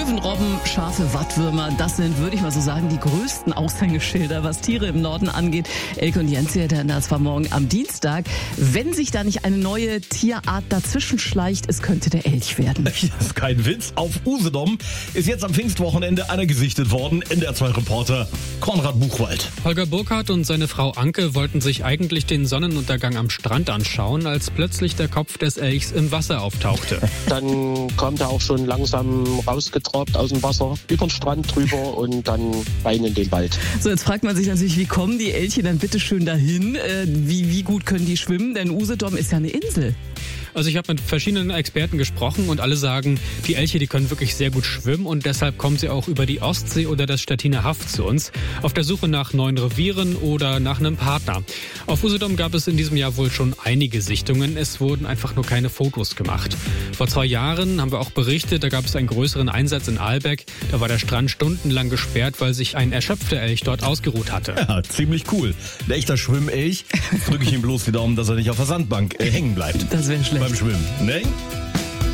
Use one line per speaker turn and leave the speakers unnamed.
Möwen, Robben, Schafe, Wattwürmer, das sind, würde ich mal so sagen, die größten Aushängeschilder, was Tiere im Norden angeht. Elke und Jens hier, das war morgen am Dienstag. Wenn sich da nicht eine neue Tierart dazwischen schleicht, es könnte der Elch werden.
Das ist kein Witz. Auf Usedom ist jetzt am Pfingstwochenende einer gesichtet worden. NDR2-Reporter Konrad Buchwald.
Holger Burkhardt und seine Frau Anke wollten sich eigentlich den Sonnenuntergang am Strand anschauen, als plötzlich der Kopf des Elchs im Wasser auftauchte.
Dann kam der auch schon langsam rausgetrabt aus dem Wasser, über den Strand drüber und dann rein in den Wald.
So, jetzt fragt man sich natürlich, wie kommen die Elche dann bitte schön dahin? Wie gut können die schwimmen? Denn Usedom ist ja eine Insel.
Also ich habe mit verschiedenen Experten gesprochen und alle sagen, die Elche, die können wirklich sehr gut schwimmen und deshalb kommen sie auch über die Ostsee oder das Stettiner Haff zu uns, auf der Suche nach neuen Revieren oder nach einem Partner. Auf Usedom gab es in diesem Jahr wohl schon einige Sichtungen, es wurden einfach nur keine Fotos gemacht. Vor 2 Jahren haben wir auch berichtet, da gab es einen größeren Einsatz in Ahlbeck, da war der Strand stundenlang gesperrt, weil sich ein erschöpfter Elch dort ausgeruht hatte.
Ja, ziemlich cool. Ein echter Schwimmelch. Drücke ich ihm bloß die Daumen, dass er nicht auf der Sandbank hängen bleibt.
Das wäre schlecht.
Beim Schwimmen, ne?